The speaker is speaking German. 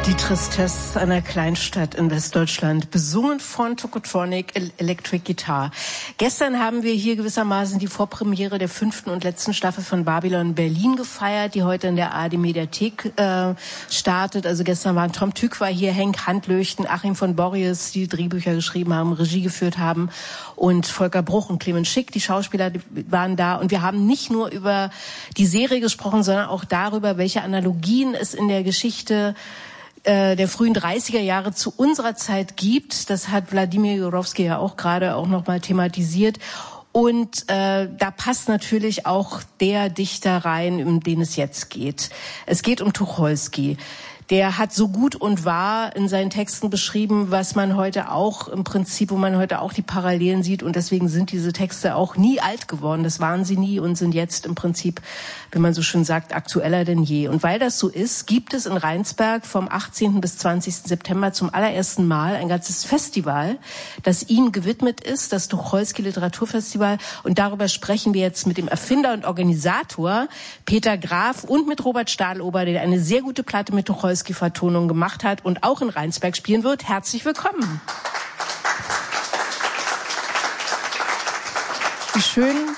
Die Tristesse einer Kleinstadt in Westdeutschland, besungen von Tokotronic Electric Guitar. Gestern haben wir hier gewissermaßen die Vorpremiere der 5. und letzten Staffel von Babylon Berlin gefeiert, die heute in der ARD Mediathek startet. Also gestern waren Tom Tück war hier, Henk Handlöchten, Achim von Borries, die Drehbücher geschrieben haben, Regie geführt haben, und Volker Bruch und Clemens Schick, die Schauspieler, die waren da. Und wir haben nicht nur über die Serie gesprochen, sondern auch darüber, welche Analogien es in der Geschichte der frühen 30er Jahre zu unserer Zeit gibt. Das hat Wladimir Jurowski ja auch gerade auch noch mal thematisiert. Und da passt natürlich auch der Dichter rein, um den es jetzt geht. Es geht um Tucholsky. Der hat so gut und wahr in seinen Texten beschrieben, was man heute auch im Prinzip, wo man heute auch die Parallelen sieht. Und deswegen sind diese Texte auch nie alt geworden. Das waren sie nie und sind jetzt im Prinzip, wie man so schön sagt, aktueller denn je. Und weil das so ist, gibt es in Rheinsberg vom 18. bis 20. September zum allerersten Mal ein ganzes Festival, das ihm gewidmet ist, das Tucholsky Literaturfestival. Und darüber sprechen wir jetzt mit dem Erfinder und Organisator Peter Graf und mit Robert Stadelober, der eine sehr gute Platte mit Tucholsky-Vertonung gemacht hat und auch in Rheinsberg spielen wird. Herzlich willkommen. Wie schön,